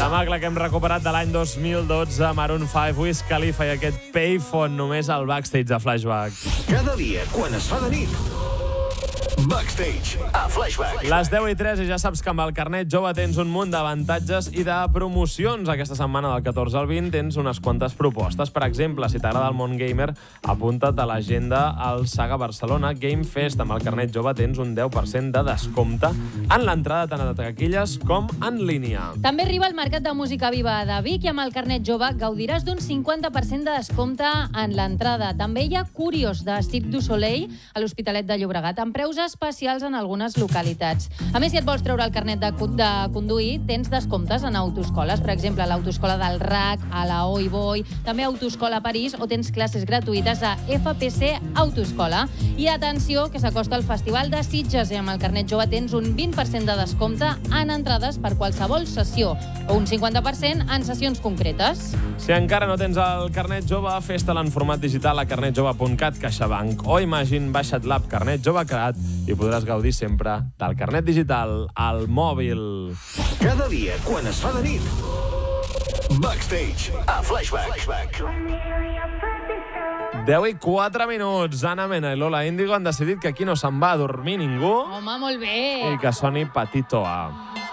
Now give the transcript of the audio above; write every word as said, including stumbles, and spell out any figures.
Temacle que hem recuperat de l'any dos mil dotze, Maroon cinc, Wiz Khalifa i aquest Payphone, només al backstage de Flashback. Cada dia, quan es fa de nit, Backstage a Flashback. Les deu i tres i ja saps que amb el carnet jove tens un munt d'avantatges i de promocions. Aquesta setmana del catorze al vint tens unes quantes propostes. Per exemple, si t'agrada el món gamer, apunta't a l'agenda al Saga Barcelona Game Fest. Amb el carnet jove tens un deu per cent de descompte en l'entrada tant a taquilles com en línia. També arriba el Mercat de Música Viva de Vic i amb el carnet jove gaudiràs d'un cinquanta per cent de descompte en l'entrada. També hi ha Curios de Cirque du Soleil a l'Hospitalet de Llobregat amb preus especials en algunes localitats. A més, si et vols treure el carnet de, de conduir, tens descomptes en autoescoles. Per exemple, a l'autoescola del R A C, a la Oi Boi, també a Autoescola París, o tens classes gratuïtes a F P C Autoescola. I atenció, que s'acosta el Festival de Sitges i amb el carnet jove tens un vint per cent de descompte en entrades per qualsevol sessió o un cinquanta per cent en sessions concretes. Si encara no tens el carnet jove, fes-te'l en format digital a carnet jove punt cat, CaixaBank o Imagine. Baixa't l'app Carnet Jove Cat i podràs gaudir sempre del carnet digital al mòbil. Cada dia, quan es fa de nit, Backstage a Flashback. deu i quatre minuts. Anna Mena i Lola Índigo han decidit que aquí no se'n va a dormir ningú Home, molt bé! i que soni Patito A.